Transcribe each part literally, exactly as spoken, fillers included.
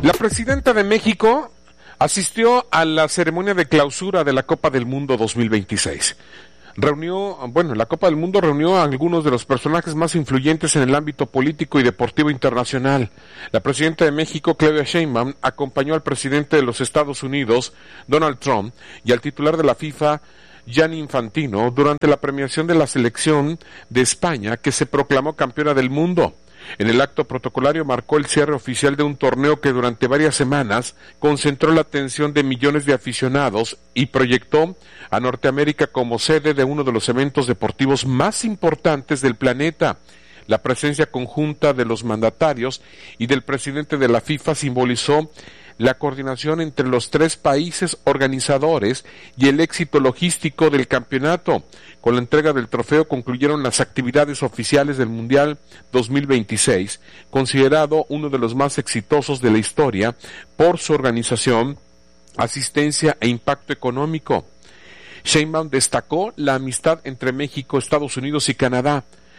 La presidenta de México asistió a la ceremonia de clausura de la Copa del Mundo dos mil veintiséis. Reunió, bueno, la Copa del Mundo reunió a algunos de los personajes más influyentes en el ámbito político y deportivo internacional. La presidenta de México, Claudia Sheinbaum, acompañó al presidente de los Estados Unidos, Donald Trump, y al titular de la FIFA, Gianni Infantino, durante la premiación de la selección de España, que se proclamó campeona del mundo. En el acto protocolario marcó el cierre oficial de un torneo que durante varias semanas concentró la atención de millones de aficionados y proyectó a Norteamérica como sede de uno de los eventos deportivos más importantes del planeta. La presencia conjunta de los mandatarios y del presidente de la FIFA simbolizó la coordinación entre los tres países organizadores y el éxito logístico del campeonato. Con la entrega del trofeo concluyeron las actividades oficiales del Mundial dos mil veintiséis, considerado uno de los más exitosos de la historia por su organización, asistencia e impacto económico. Sheinbaum destacó la amistad entre México, Estados Unidos y Canadá.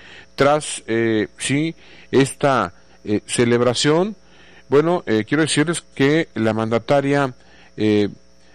Tras eh, sí esta eh, celebración, bueno, eh, quiero decirles que la mandataria eh,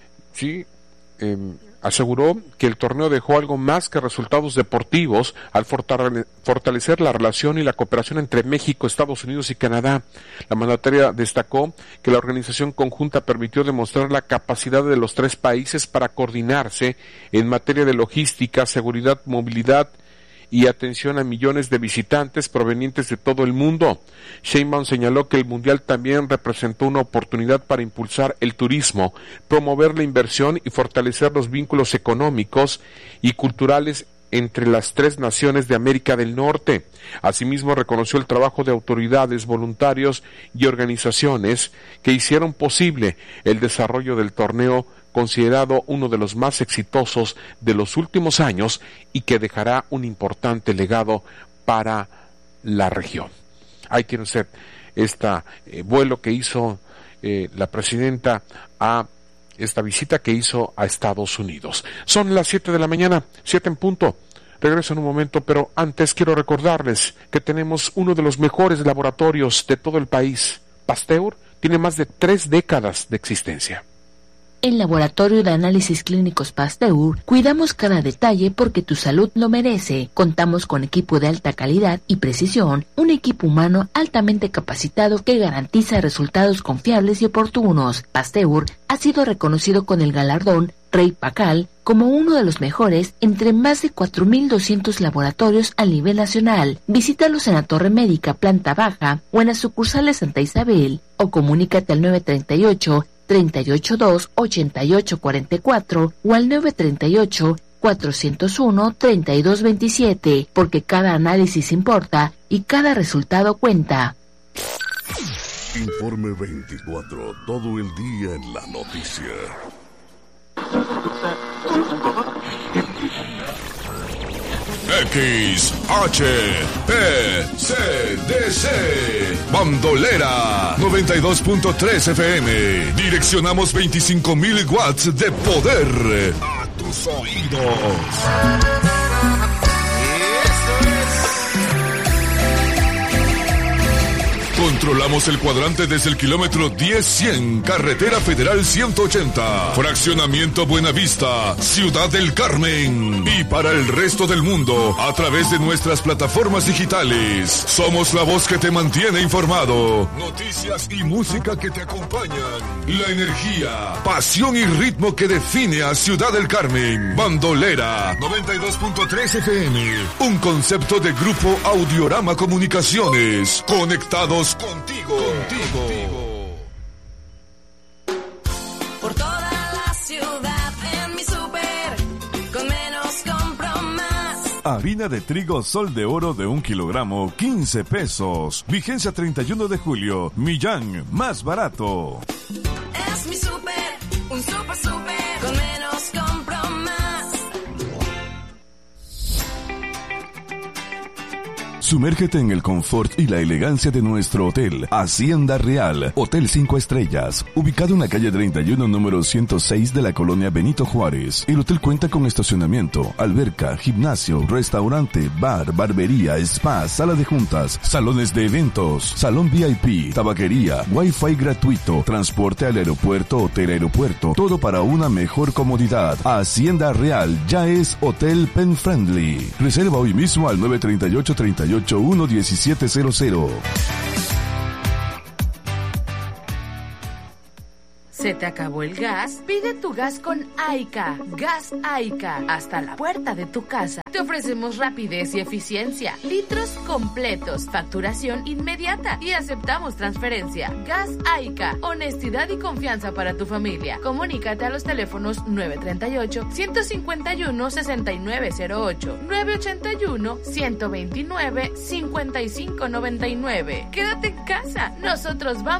sí eh, aseguró que el torneo dejó algo más que resultados deportivos al fortale- fortalecer la relación y la cooperación entre México, Estados Unidos y Canadá. La mandataria destacó que la organización conjunta permitió demostrar la capacidad de los tres países para coordinarse en materia de logística, seguridad, movilidad y atención a millones de visitantes provenientes de todo el mundo. Sheinbaum señaló que el Mundial también representó una oportunidad para impulsar el turismo, promover la inversión y fortalecer los vínculos económicos y culturales entre las tres naciones de América del Norte. Asimismo, reconoció el trabajo de autoridades, voluntarios y organizaciones que hicieron posible el desarrollo del torneo, considerado uno de los más exitosos de los últimos años y que dejará un importante legado para la región. Ahí tiene usted este eh, vuelo que hizo eh, la presidenta a esta visita que hizo a Estados Unidos. Son las siete de la mañana, siete en punto. Regreso en un momento, pero antes quiero recordarles que tenemos uno de los mejores laboratorios de todo el país. Pasteur tiene más de tres décadas de existencia. En Laboratorio de Análisis Clínicos Pasteur, cuidamos cada detalle porque tu salud lo merece. Contamos con equipo de alta calidad y precisión, un equipo humano altamente capacitado que garantiza resultados confiables y oportunos. Pasteur ha sido reconocido con el galardón Rey Pacal como uno de los mejores entre más de cuatro mil doscientos laboratorios a nivel nacional. Visítalos en la Torre Médica, planta baja, o en las sucursales Santa Isabel, o comunícate al nueve treinta y ocho, treinta y ocho dos, ochenta y ocho cuarenta y cuatro o al nueve treinta y ocho, cuatrocientos uno, treinta y dos veintisiete, porque cada análisis importa y cada resultado cuenta. Informe veinticuatro, todo el día en la noticia. X H P C D C Bandolera noventa y dos punto tres F M. Direccionamos veinticinco mil watts de poder a tus oídos. Controlamos el cuadrante desde el kilómetro diez cien, Carretera Federal ciento ochenta, Fraccionamiento Buenavista, Ciudad del Carmen. Y para el resto del mundo, a través de nuestras plataformas digitales. Somos la voz que te mantiene informado. Noticias y música que te acompañan. La energía, pasión y ritmo que define a Ciudad del Carmen. Bandolera noventa y dos punto tres F M. Un concepto de Grupo Audiorama Comunicaciones. Conectados contigo, contigo. Por toda la ciudad en mi súper, con menos compro más. Harina de trigo Sol de Oro de un kilogramo, quince pesos. Vigencia treinta y uno de julio. Millán, más barato. Es mi súper, un súper súper, con menos compro más. Sumérgete en el confort y la elegancia de nuestro hotel, Hacienda Real, Hotel cinco Estrellas, ubicado en la calle treinta y uno, número ciento seis de la colonia Benito Juárez. El hotel cuenta con estacionamiento, alberca, gimnasio, restaurante, bar, barbería, spa, sala de juntas, salones de eventos, salón V I P, tabaquería, wifi gratuito, transporte al aeropuerto, hotel aeropuerto, todo para una mejor comodidad. Hacienda Real ya es Hotel Pen Friendly. Reserva hoy mismo al nueve tres ocho, tres ocho uno, uno siete cero cero. ¿Se te acabó el gas? Pide tu gas con Aica. Gas Aica. Hasta la puerta de tu casa. Te ofrecemos rapidez y eficiencia. Litros completos. Facturación inmediata. Y aceptamos transferencia. Gas Aica. Honestidad y confianza para tu familia. Comunícate a los teléfonos nueve tres ocho, uno cinco uno, seis nueve cero ocho, nueve ocho uno, uno dos nueve, cinco cinco nueve nueve. Quédate en casa. Nosotros vamos